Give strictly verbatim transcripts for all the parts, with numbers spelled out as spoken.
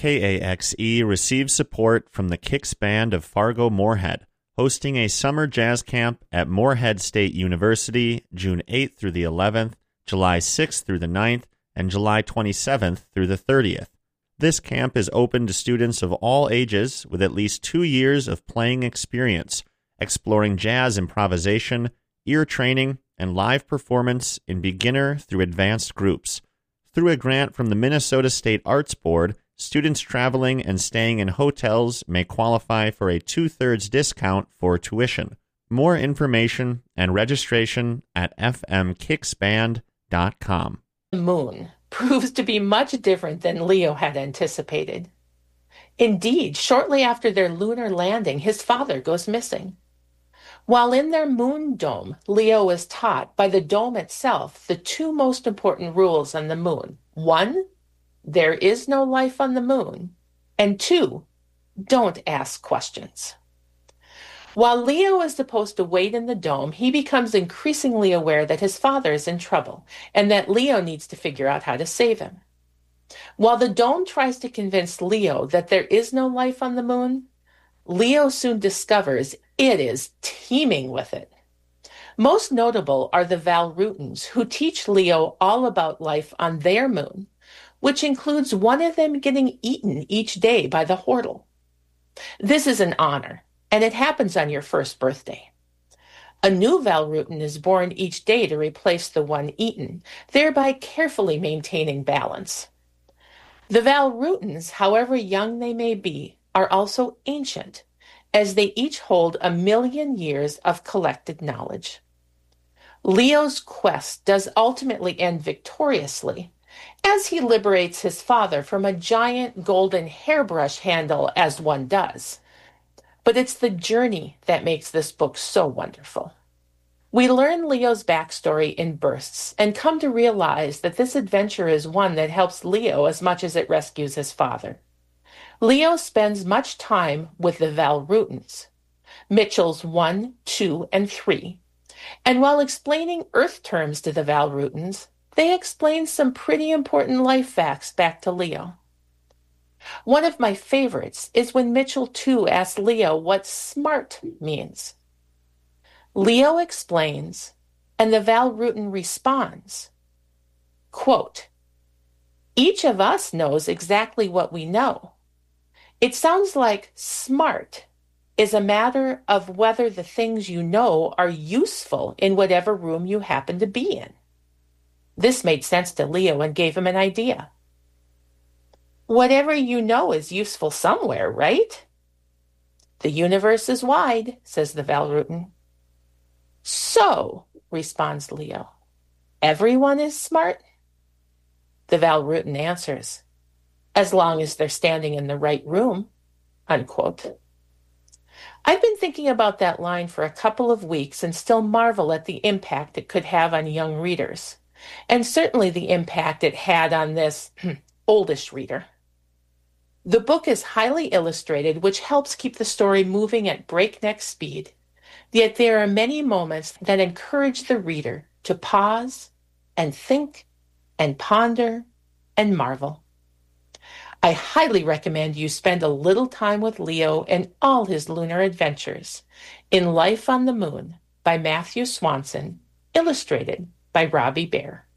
K A X E receives support from the Kicks Band of Fargo-Moorhead, hosting a summer jazz camp at Moorhead State University June eighth through the eleventh, July sixth through the ninth, and July twenty-seventh through the thirtieth. This camp is open to students of all ages with at least two years of playing experience, exploring jazz improvisation, ear training, and live performance in beginner through advanced groups. Through a grant from the Minnesota State Arts Board, students traveling and staying in hotels may qualify for a two-thirds discount for tuition. More information and registration at f m kicks band dot com. The moon proves to be much different than Leo had anticipated. Indeed, shortly after their lunar landing, his father goes missing. While in their moon dome, Leo is taught by the dome itself the two most important rules on the moon. One, there is no life on the moon. And two, don't ask questions. While Leo is supposed to wait in the dome, he becomes increasingly aware that his father is in trouble and that Leo needs to figure out how to save him. While the dome tries to convince Leo that there is no life on the moon, Leo soon discovers it is teeming with it. Most notable are the Valrutans, who teach Leo all about life on their moon, which includes one of them getting eaten each day by the Hortle. This is an honor, and it happens on your first birthday. A new Valrutan is born each day to replace the one eaten, thereby carefully maintaining balance. The Valrutans, however young they may be, are also ancient, as they each hold a million years of collected knowledge. Leo's quest does ultimately end victoriously, as he liberates his father from a giant golden hairbrush handle, as one does. But it's the journey that makes this book so wonderful. We learn Leo's backstory in bursts and come to realize that this adventure is one that helps Leo as much as it rescues his father. Leo spends much time with the Valrutans, Mitchells one, two, and three, and while explaining Earth terms to the Valrutans, they explain some pretty important life facts back to Leo. One of my favorites is when Mitchell two asks Leo what smart means. Leo explains, and the Valrutan responds, quote, "Each of us knows exactly what we know. It sounds like smart is a matter of whether the things you know are useful in whatever room you happen to be in." This made sense to Leo and gave him an idea. Whatever you know is useful somewhere, right? The universe is wide, says the Valrutan. So, responds Leo, everyone is smart? The Valrutan answers, as long as they're standing in the right room, unquote. I've been thinking about that line for a couple of weeks and still marvel at the impact it could have on young readers, and certainly the impact it had on this oldish reader. The book is highly illustrated, which helps keep the story moving at breakneck speed, yet there are many moments that encourage the reader to pause and think and ponder and marvel. I highly recommend you spend a little time with Leo and all his lunar adventures in Life on the Moon by Matthew Swanson, illustrated by Robbie Bear.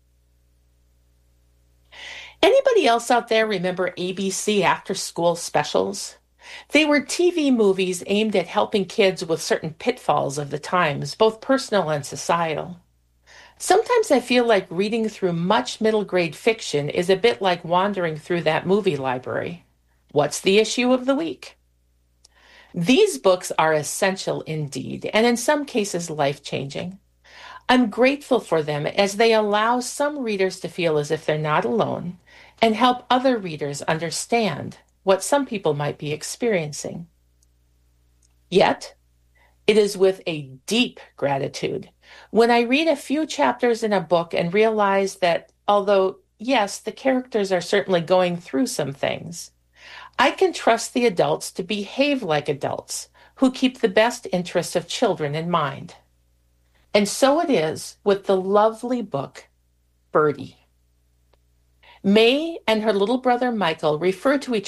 Anybody else out there remember A B C after-school specials? They were T V movies aimed at helping kids with certain pitfalls of the times, both personal and societal. Sometimes I feel like reading through much middle-grade fiction is a bit like wandering through that movie library. What's the issue of the week? These books are essential indeed, and in some cases life-changing. I'm grateful for them as they allow some readers to feel as if they're not alone and help other readers understand what some people might be experiencing. Yet, it is with a deep gratitude when I read a few chapters in a book and realize that, although, yes, the characters are certainly going through some things, I can trust the adults to behave like adults who keep the best interests of children in mind. And so it is with the lovely book, Birdie. May and her little brother Michael refer to each